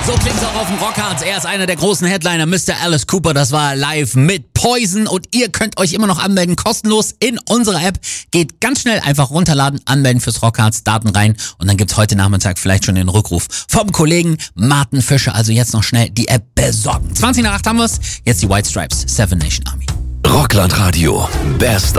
So klingt's auch auf dem Rockharz. Er ist einer der großen Headliner, Mr. Alice Cooper. Das war live mit Poison. Und ihr könnt euch immer noch anmelden, kostenlos in unserer App. Geht ganz schnell, einfach runterladen, anmelden fürs Rockharz, Daten rein. Und dann gibt's heute Nachmittag vielleicht schon den Rückruf vom Kollegen Martin Fischer. Also jetzt noch schnell die App besorgen. 20 nach 8 haben wir's. Jetzt die White Stripes, Seven Nation Army. Rockland Radio. Best